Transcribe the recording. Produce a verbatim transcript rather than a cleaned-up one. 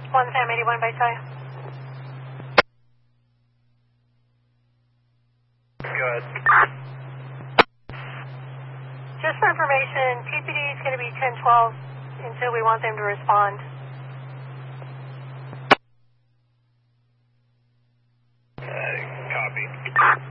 one Sam eighty-one by Saya. Good. Just for information, P P D is going to be ten twelve until we want them to respond. Uh, copy.